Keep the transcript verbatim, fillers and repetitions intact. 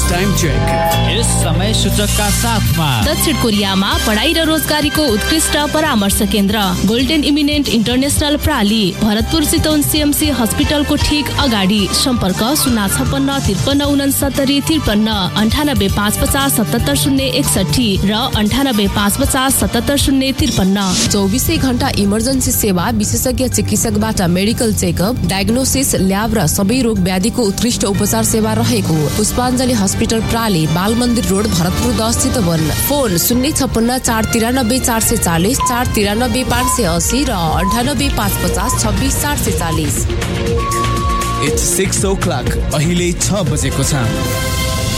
Time check. यस समय सूचकका साथमा दक्षिण कोरियामा पढाइ र रोजगारीको उत्कृष्ट परामर्श केन्द्र golden eminent international प्राली, Bharatpur Chitwan CMC हस्पिटलको ठीक अगाडि। सम्पर्क शून्य छपन्न त्रिपन्न उनसत्तरी त्रिपन्न अन्ठानब्बे पाँच पचास सतहत्तर शून्य एकसठी र अन्ठानब्बे पाँच पचास सतहत्तर शून्य त्रिपन्न। चौबिसै घण्टा इमर्जेन्सी सेवा, विशेषज्ञ चिकित्सकबाट मेडिकल चेकअप, डायग्नोसिस, ल्याब र सबै रोग व्याधिको उत्कृष्ट उपचार सेवा रहेको पुष्पाञ्जली हस्पिटल प्राली, बाल मन्दिर रोड, भरतपुर दस चितवन। फोन शून्य छपन्न चार तिरानब्बे चार सय चालिस, चार तिरानब्बे पाँच सय असी र अन्ठानब्बे पाँच पचास छब्बिस चार सय चालिस। It's six o'clock. अहिले छ बजेको छ।